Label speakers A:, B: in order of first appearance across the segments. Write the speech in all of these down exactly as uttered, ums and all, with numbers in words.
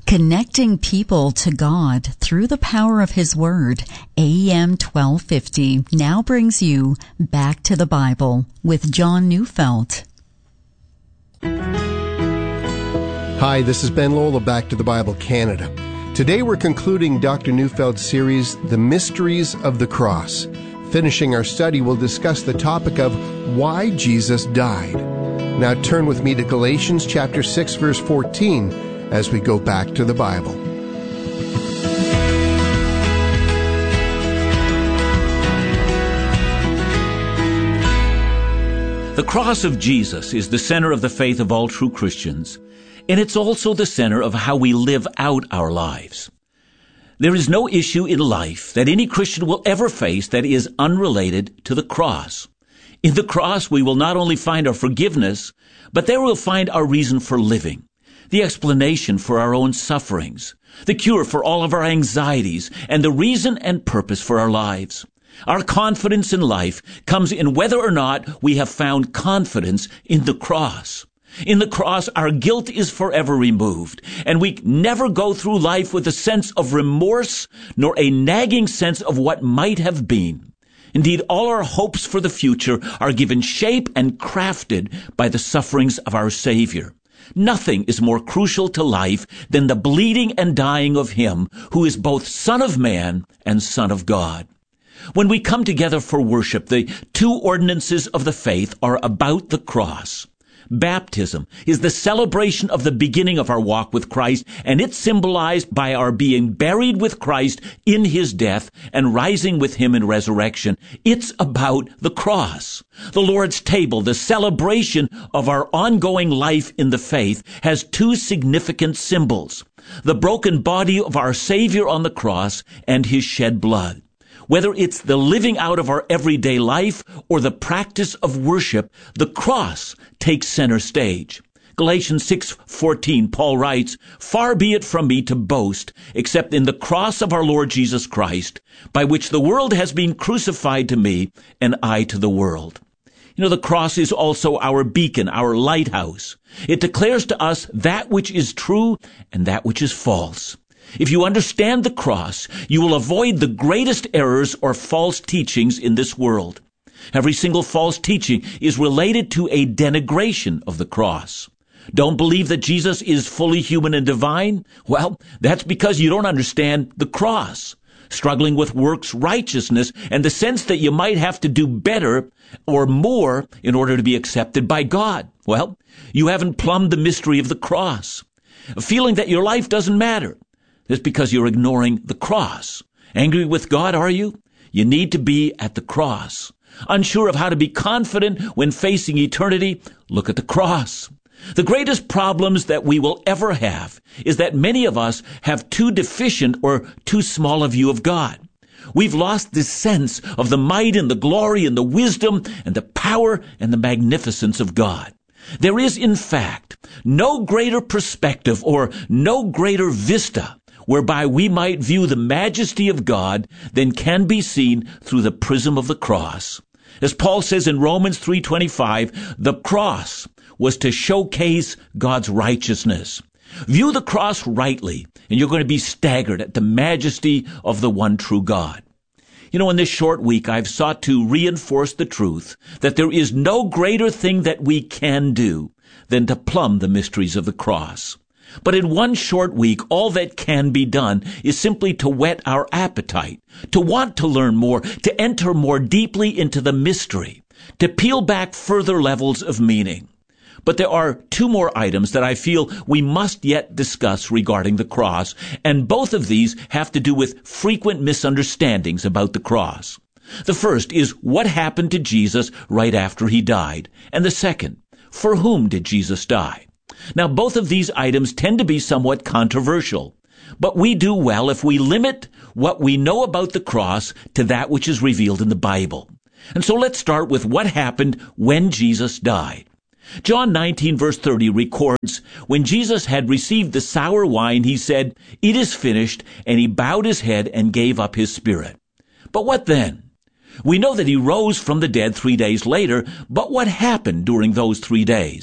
A: Connecting people to God through the power of His Word, A M twelve fifty now brings you Back to the Bible with John Neufeld.
B: Hi, this is Ben Lowell of Back to the Bible Canada. Today we're concluding Doctor Neufeld's series, The Mysteries of the Cross. Finishing our study, we'll discuss the topic of why Jesus died. Now turn with me to Galatians chapter six, verse fourteen, as we go back to the Bible.
C: The cross of Jesus is the center of the faith of all true Christians, and it's also the center of how we live out our lives. There is no issue in life that any Christian will ever face that is unrelated to the cross. In the cross, we will not only find our forgiveness, but there we'll find our reason for living, the explanation for our own sufferings, the cure for all of our anxieties, and the reason and purpose for our lives. Our confidence in life comes in whether or not we have found confidence in the cross. In the cross, our guilt is forever removed, and we never go through life with a sense of remorse nor a nagging sense of what might have been. Indeed, all our hopes for the future are given shape and crafted by the sufferings of our Savior. Nothing is more crucial to life than the bleeding and dying of Him who is both Son of Man and Son of God. When we come together for worship, the two ordinances of the faith are about the cross. Baptism is the celebration of the beginning of our walk with Christ, and it's symbolized by our being buried with Christ in His death and rising with Him in resurrection. It's about the cross. The Lord's table, the celebration of our ongoing life in the faith, has two significant symbols: the broken body of our Savior on the cross and His shed blood. Whether it's the living out of our everyday life or the practice of worship, the cross takes center stage. Galatians six fourteen, Paul writes, "Far be it from me to boast, except in the cross of our Lord Jesus Christ, by which the world has been crucified to me, and I to the world." You know, the cross is also our beacon, our lighthouse. It declares to us that which is true and that which is false. If you understand the cross, you will avoid the greatest errors or false teachings in this world. Every single false teaching is related to a denigration of the cross. Don't believe that Jesus is fully human and divine? Well, that's because you don't understand the cross. Struggling with works righteousness and the sense that you might have to do better or more in order to be accepted by God. Well, you haven't plumbed the mystery of the cross. Feeling that your life doesn't matter. That's because you're ignoring the cross. Angry with God, are you? You need to be at the cross. Unsure of how to be confident when facing eternity? Look at the cross. The greatest problems that we will ever have is that many of us have too deficient or too small a view of God. We've lost this sense of the might and the glory and the wisdom and the power and the magnificence of God. There is, in fact, no greater perspective or no greater vista whereby we might view the majesty of God than can be seen through the prism of the cross. As Paul says in Romans three twenty-five, the cross was to showcase God's righteousness. View the cross rightly, and you're going to be staggered at the majesty of the one true God. You know, in this short week, I've sought to reinforce the truth that there is no greater thing that we can do than to plumb the mysteries of the cross. But in one short week, all that can be done is simply to whet our appetite, to want to learn more, to enter more deeply into the mystery, to peel back further levels of meaning. But there are two more items that I feel we must yet discuss regarding the cross, and both of these have to do with frequent misunderstandings about the cross. The first is what happened to Jesus right after He died, and the second, for whom did Jesus die? Now, both of these items tend to be somewhat controversial, but we do well if we limit what we know about the cross to that which is revealed in the Bible. And so let's start with what happened when Jesus died. John nineteen verse thirty records, when Jesus had received the sour wine, He said, "It is finished," and He bowed His head and gave up His spirit. But what then? We know that He rose from the dead three days later, but what happened during those three days?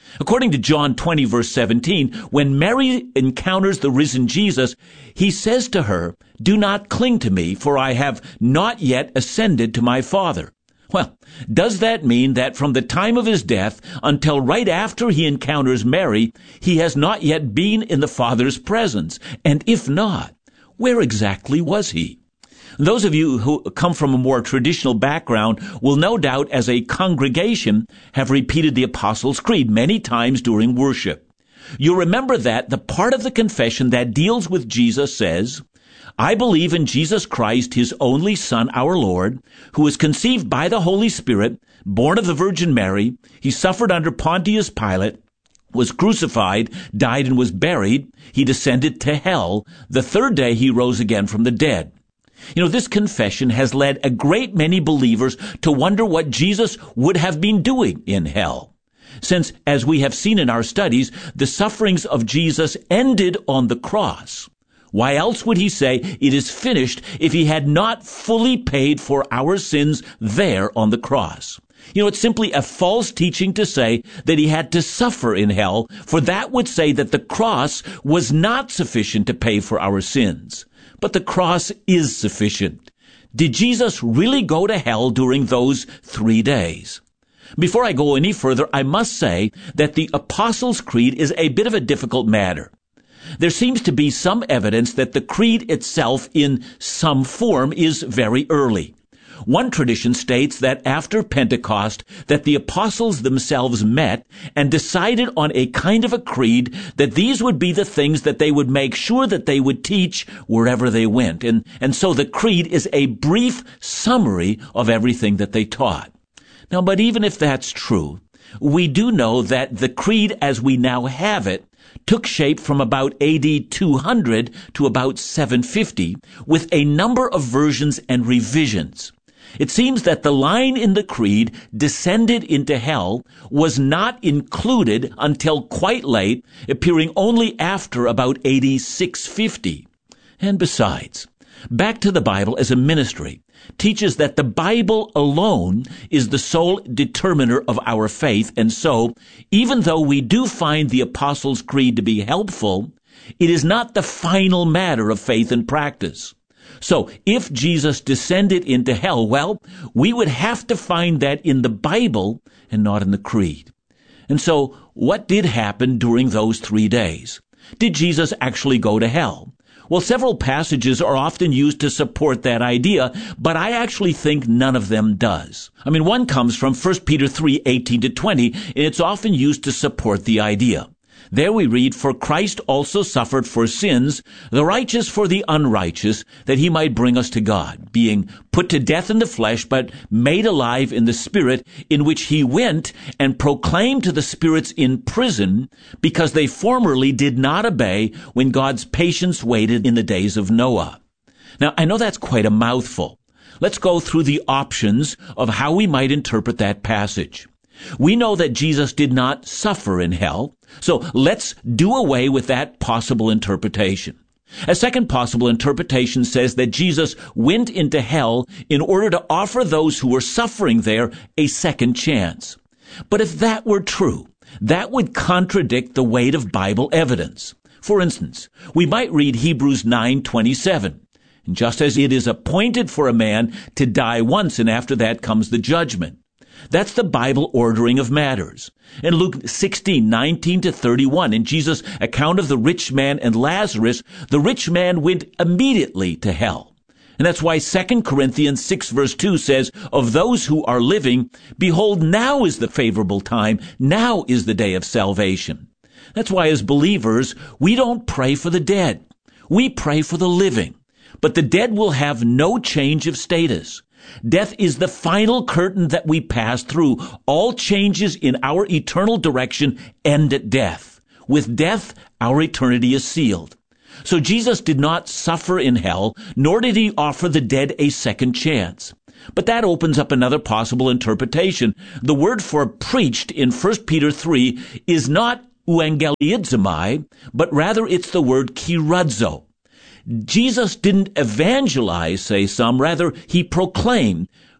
C: According to John twenty, verse seventeen, when Mary encounters the risen Jesus, he says to her, "Do not cling to me, for I have not yet ascended to my Father." Well, does that mean that from the time of his death until right after he encounters Mary, he has not yet been in the Father's presence? And if not, where exactly was he? Those of you who come from a more traditional background will no doubt, as a congregation, have repeated the Apostles' Creed many times during worship. You'll remember that the part of the confession that deals with Jesus says, "I believe in Jesus Christ, his only Son, our Lord, who was conceived by the Holy Spirit, born of the Virgin Mary. He suffered under Pontius Pilate, was crucified, died, and was buried. He descended to hell. The third day he rose again from the dead." You know, this confession has led a great many believers to wonder what Jesus would have been doing in hell. Since, as we have seen in our studies, the sufferings of Jesus ended on the cross. Why else would he say, "It is finished," if he had not fully paid for our sins there on the cross? You know, it's simply a false teaching to say that he had to suffer in hell, for that would say that the cross was not sufficient to pay for our sins. But the cross is sufficient. Did Jesus really go to hell during those three days? Before I go any further, I must say that the Apostles' Creed is a bit of a difficult matter. There seems to be some evidence that the creed itself in some form is very early. One tradition states that after Pentecost, that the apostles themselves met and decided on a kind of a creed, that these would be the things that they would make sure that they would teach wherever they went. And, and so the creed is a brief summary of everything that they taught. Now, but even if that's true, we do know that the creed as we now have it took shape from about A D two hundred to about seven fifty, with a number of versions and revisions. It seems that the line in the creed, "descended into hell," was not included until quite late, appearing only after about A D six fifty. And besides, Back to the Bible as a Ministry teaches that the Bible alone is the sole determiner of our faith, and so, even though we do find the Apostles' Creed to be helpful, it is not the final matter of faith and practice. So, if Jesus descended into hell, well, we would have to find that in the Bible and not in the Creed. And so, what did happen during those three days? Did Jesus actually go to hell? Well, several passages are often used to support that idea, but I actually think none of them does. I mean, one comes from First Peter three, eighteen to twenty, and it's often used to support the idea. There we read, "For Christ also suffered for sins, the righteous for the unrighteous, that he might bring us to God, being put to death in the flesh, but made alive in the Spirit, in which he went and proclaimed to the spirits in prison, because they formerly did not obey when God's patience waited in the days of Noah." Now, I know that's quite a mouthful. Let's go through the options of how we might interpret that passage. We know that Jesus did not suffer in hell, so let's do away with that possible interpretation. A second possible interpretation says that Jesus went into hell in order to offer those who were suffering there a second chance. But if that were true, that would contradict the weight of Bible evidence. For instance, we might read Hebrews nine twenty-seven. And just as it is appointed for a man to die once, and after that comes the judgment. That's the Bible ordering of matters. In Luke sixteen, nineteen to thirty-one, in Jesus' account of the rich man and Lazarus, the rich man went immediately to hell. And that's why Second Corinthians six verse two says, "Of those who are living, behold, now is the favorable time, now is the day of salvation." That's why as believers, we don't pray for the dead. We pray for the living. But the dead will have no change of status. Death is the final curtain that we pass through. All changes in our eternal direction end at death. With death, our eternity is sealed. So Jesus did not suffer in hell, nor did he offer the dead a second chance. But that opens up another possible interpretation. The word for preached in First Peter three is not euangeliizomai, but rather it's the word kiradzo. Jesus didn't evangelize, say some, rather he proclaimed.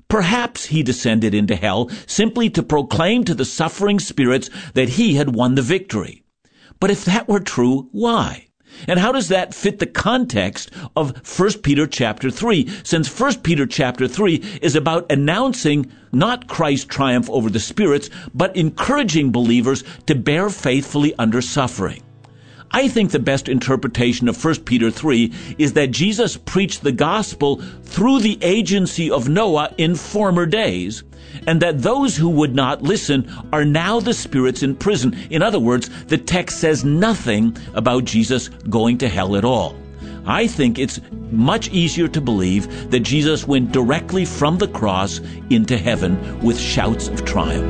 C: Perhaps he descended into hell simply to proclaim to the suffering spirits that he had won the victory. But if that were true, why? And how does that fit the context of First Peter chapter three, since First Peter chapter three is about announcing not Christ's triumph over the spirits, but encouraging believers to bear faithfully under suffering? I think the best interpretation of First Peter three is that Jesus preached the gospel through the agency of Noah in former days, and that those who would not listen are now the spirits in prison. In other words, the text says nothing about Jesus going to hell at all. I think it's much easier to believe that Jesus went directly from the cross into heaven with shouts of triumph.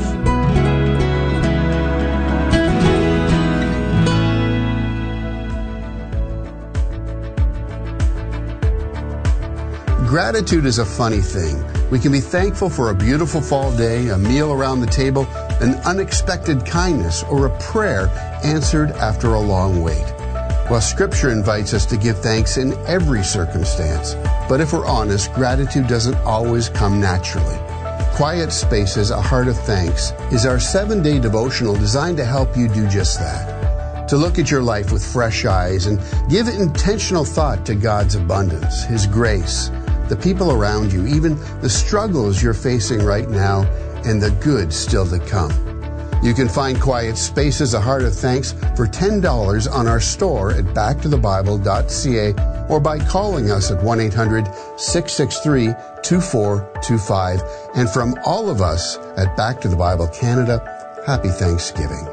B: Gratitude is a funny thing. We can be thankful for a beautiful fall day, a meal around the table, an unexpected kindness, or a prayer answered after a long wait. Well, Scripture invites us to give thanks in every circumstance. But if we're honest, gratitude doesn't always come naturally. Quiet Spaces, A Heart of Thanks, is our seven-day devotional designed to help you do just that. To look at your life with fresh eyes and give intentional thought to God's abundance, His grace, the people around you, even the struggles you're facing right now, and the good still to come. You can find Quiet Spaces, A Heart of Thanks for ten dollars on our store at back to the bible dot c a or by calling us at one eight hundred six six three two four two five. And from all of us at Back to the Bible Canada, happy Thanksgiving.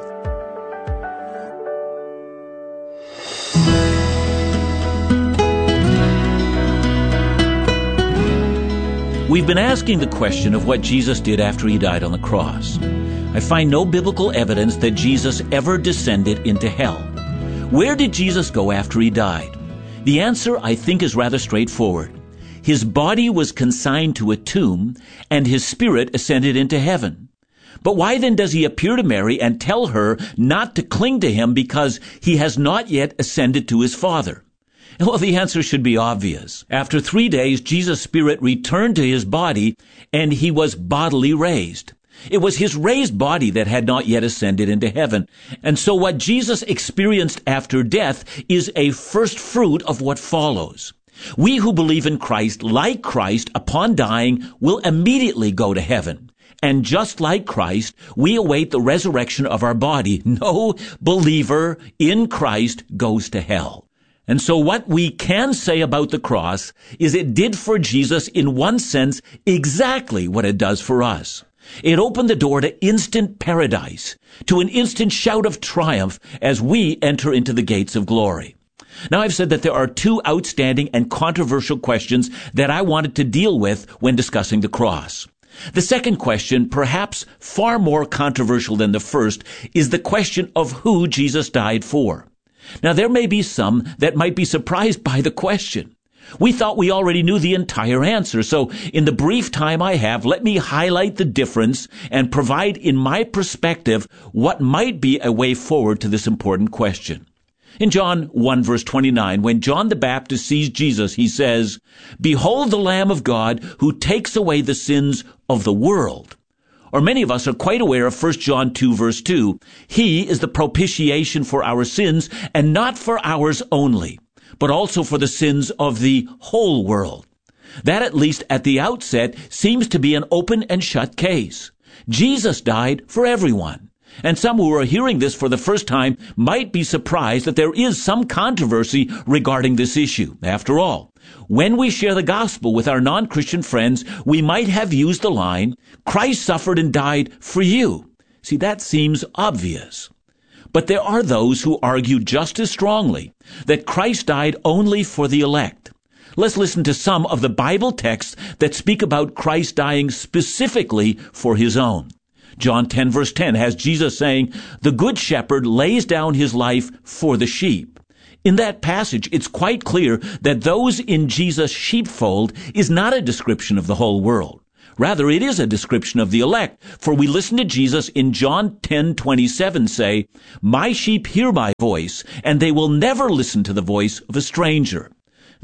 C: We've been asking the question of what Jesus did after he died on the cross. I find no biblical evidence that Jesus ever descended into hell. Where did Jesus go after he died? The answer, I think, is rather straightforward. His body was consigned to a tomb, and his spirit ascended into heaven. But why then does he appear to Mary and tell her not to cling to him because he has not yet ascended to his Father? Well, the answer should be obvious. After three days, Jesus' spirit returned to his body, and he was bodily raised. It was his raised body that had not yet ascended into heaven. And so what Jesus experienced after death is a first fruit of what follows. We who believe in Christ, like Christ, upon dying, will immediately go to heaven. And just like Christ, we await the resurrection of our body. No believer in Christ goes to hell. And so what we can say about the cross is it did for Jesus, in one sense, exactly what it does for us. It opened the door to instant paradise, to an instant shout of triumph as we enter into the gates of glory. Now, I've said that there are two outstanding and controversial questions that I wanted to deal with when discussing the cross. The second question, perhaps far more controversial than the first, is the question of who Jesus died for. Now, there may be some that might be surprised by the question. We thought we already knew the entire answer, so in the brief time I have, let me highlight the difference and provide in my perspective what might be a way forward to this important question. In John one verse twenty-nine, when John the Baptist sees Jesus, he says, "Behold the Lamb of God who takes away the sins of the world." Or many of us are quite aware of First John two verse two. He is the propitiation for our sins, and not for ours only, but also for the sins of the whole world. That, at least at the outset, seems to be an open and shut case. Jesus died for everyone. And some who are hearing this for the first time might be surprised that there is some controversy regarding this issue. After all, when we share the gospel with our non-Christian friends, we might have used the line, "Christ suffered and died for you." See, that seems obvious. But there are those who argue just as strongly that Christ died only for the elect. Let's listen to some of the Bible texts that speak about Christ dying specifically for his own. John ten verse ten has Jesus saying, "The good shepherd lays down his life for the sheep." In that passage, it's quite clear that those in Jesus' sheepfold is not a description of the whole world. Rather, it is a description of the elect, for we listen to Jesus in John ten twenty-seven say, "My sheep hear my voice, and they will never listen to the voice of a stranger."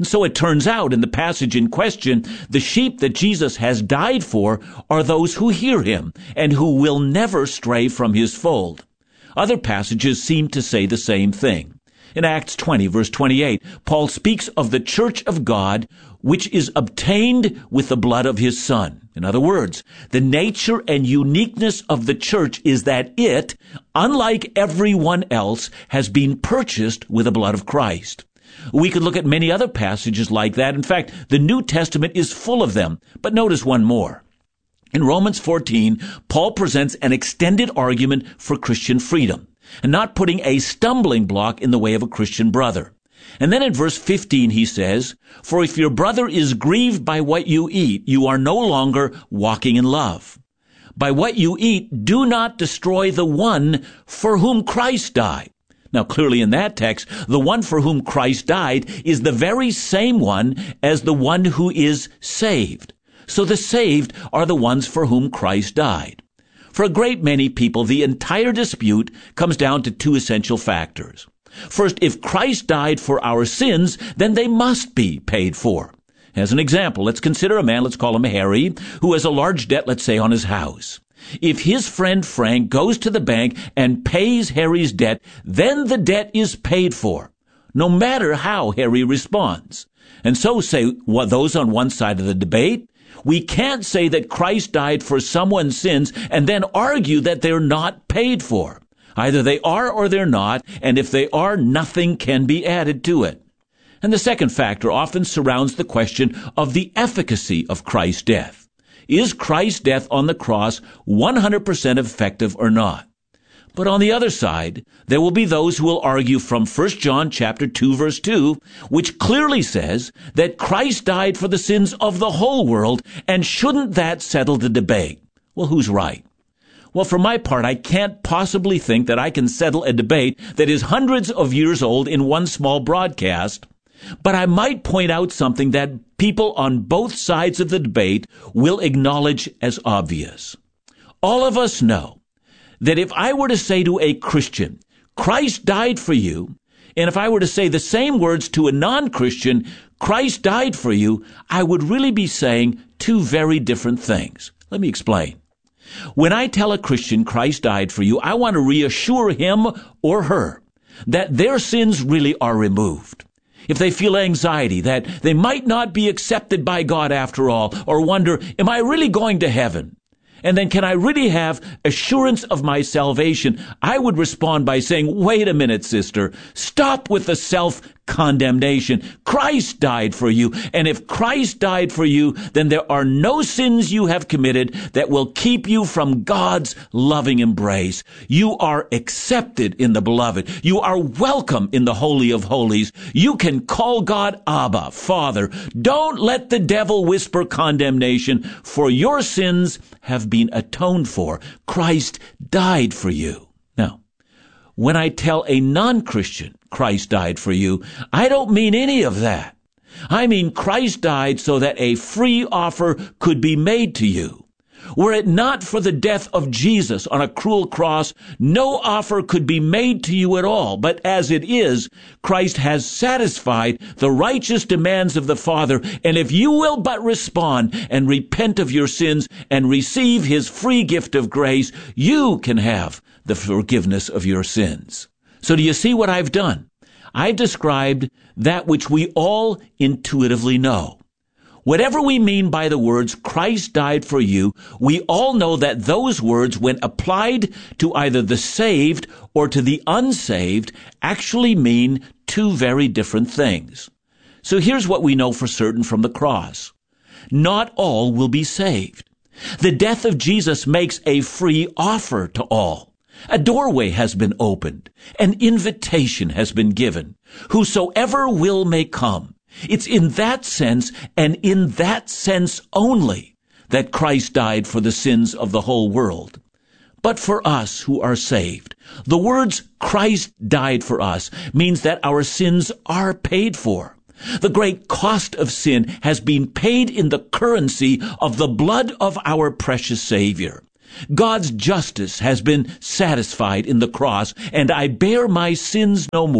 C: And so it turns out in the passage in question, the sheep that Jesus has died for are those who hear him and who will never stray from his fold. Other passages seem to say the same thing. In Acts twenty, verse twenty-eight, Paul speaks of the church of God, which is obtained with the blood of his Son. In other words, the nature and uniqueness of the church is that it, unlike everyone else, has been purchased with the blood of Christ. We could look at many other passages like that. In fact, the New Testament is full of them. But notice one more. In Romans fourteen, Paul presents an extended argument for Christian freedom, and not putting a stumbling block in the way of a Christian brother. And then in verse fifteen he says, "For if your brother is grieved by what you eat, you are no longer walking in love. By what you eat, do not destroy the one for whom Christ died." Now clearly in that text, the one for whom Christ died is the very same one as the one who is saved. So the saved are the ones for whom Christ died. For a great many people, the entire dispute comes down to two essential factors. First, if Christ died for our sins, then they must be paid for. As an example, let's consider a man, let's call him Harry, who has a large debt, let's say, on his house. If his friend Frank goes to the bank and pays Harry's debt, then the debt is paid for, no matter how Harry responds. And so say what those on one side of the debate, we can't say that Christ died for someone's sins and then argue that they're not paid for. Either they are or they're not, and if they are, nothing can be added to it. And the second factor often surrounds the question of the efficacy of Christ's death. Is Christ's death on the cross one hundred percent effective or not? But on the other side, there will be those who will argue from First John chapter two, verse two, which clearly says that Christ died for the sins of the whole world, and shouldn't that settle the debate? Well, who's right? Well, for my part, I can't possibly think that I can settle a debate that is hundreds of years old in one small broadcast, but I might point out something that people on both sides of the debate will acknowledge as obvious. All of us know that if I were to say to a Christian, Christ died for you, and if I were to say the same words to a non-Christian, Christ died for you, I would really be saying two very different things. Let me explain. When I tell a Christian Christ died for you, I want to reassure him or her that their sins really are removed. If they feel anxiety that they might not be accepted by God after all, or wonder, am I really going to heaven? And then can I really have assurance of my salvation? I would respond by saying, wait a minute, sister. Stop with the self-condemnation. Christ died for you. And if Christ died for you, then there are no sins you have committed that will keep you from God's loving embrace. You are accepted in the beloved. You are welcome in the Holy of Holies. You can call God Abba, Father. Don't let the devil whisper condemnation, for your sins have been atoned for. Christ died for you. Now, when I tell a non-Christian Christ died for you, I don't mean any of that. I mean Christ died so that a free offer could be made to you. Were it not for the death of Jesus on a cruel cross, no offer could be made to you at all. But as it is, Christ has satisfied the righteous demands of the Father. And if you will but respond and repent of your sins and receive his free gift of grace, you can have the forgiveness of your sins. So do you see what I've done? I've described that which we all intuitively know. Whatever we mean by the words, Christ died for you, we all know that those words, when applied to either the saved or to the unsaved, actually mean two very different things. So here's what we know for certain from the cross. Not all will be saved. The death of Jesus makes a free offer to all. A doorway has been opened. An invitation has been given. Whosoever will may come. It's in that sense, and in that sense only, that Christ died for the sins of the whole world. But for us who are saved, the words Christ died for us means that our sins are paid for. The great cost of sin has been paid in the currency of the blood of our precious Savior. God's justice has been satisfied in the cross, and I bear my sins no more.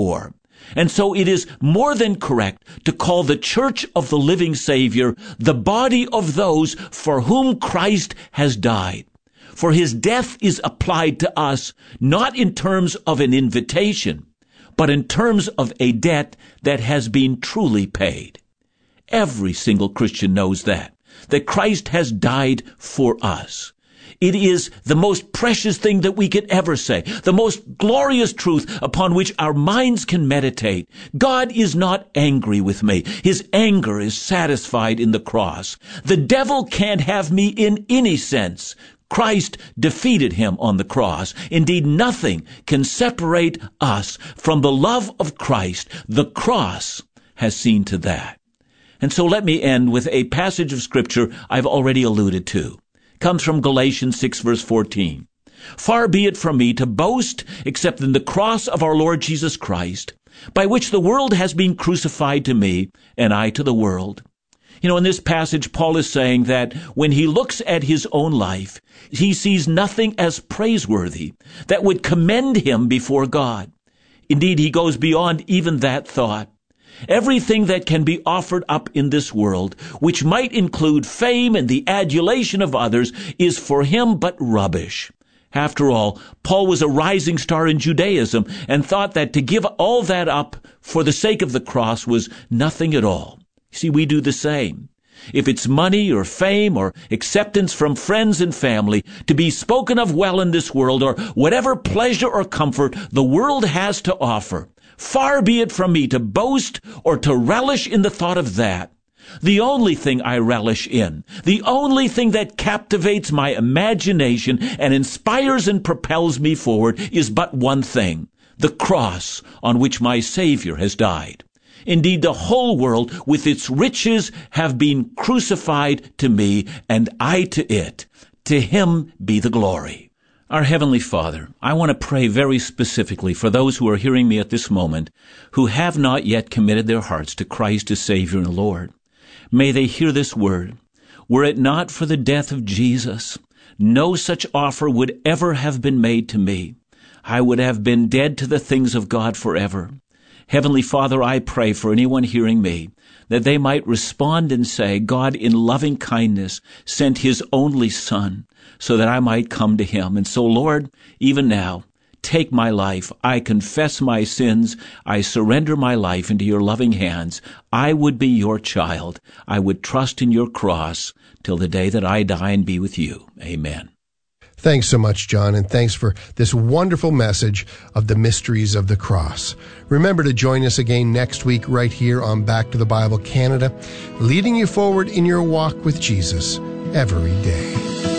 C: And so it is more than correct to call the Church of the Living Savior the body of those for whom Christ has died. For his death is applied to us not in terms of an invitation, but in terms of a debt that has been truly paid. Every single Christian knows that, that Christ has died for us. It is the most precious thing that we could ever say, the most glorious truth upon which our minds can meditate. God is not angry with me. His anger is satisfied in the cross. The devil can't have me in any sense. Christ defeated him on the cross. Indeed, nothing can separate us from the love of Christ. The cross has seen to that. And so let me end with a passage of Scripture I've already alluded to. Comes from Galatians six, verse fourteen. Far be it from me to boast except in the cross of our Lord Jesus Christ, by which the world has been crucified to me, and I to the world. You know, in this passage, Paul is saying that when he looks at his own life, he sees nothing as praiseworthy that would commend him before God. Indeed, he goes beyond even that thought. Everything that can be offered up in this world, which might include fame and the adulation of others, is for him but rubbish. After all, Paul was a rising star in Judaism and thought that to give all that up for the sake of the cross was nothing at all. See, we do the same. If it's money or fame or acceptance from friends and family, to be spoken of well in this world, or whatever pleasure or comfort the world has to offer, far be it from me to boast or to relish in the thought of that. The only thing I relish in, the only thing that captivates my imagination and inspires and propels me forward is but one thing, the cross on which my Savior has died. Indeed, the whole world with its riches have been crucified to me, and I to it. To him be the glory. Our Heavenly Father, I want to pray very specifically for those who are hearing me at this moment who have not yet committed their hearts to Christ as Savior and Lord. May they hear this word. Were it not for the death of Jesus, no such offer would ever have been made to me. I would have been dead to the things of God forever. Heavenly Father, I pray for anyone hearing me that they might respond and say, God in loving kindness sent his only Son so that I might come to him. And so, Lord, even now, take my life. I confess my sins. I surrender my life into your loving hands. I would be your child. I would trust in your cross till the day that I die and be with you. Amen.
B: Thanks so much, John, and thanks for this wonderful message of the mysteries of the cross. Remember to join us again next week right here on Back to the Bible Canada, leading you forward in your walk with Jesus every day.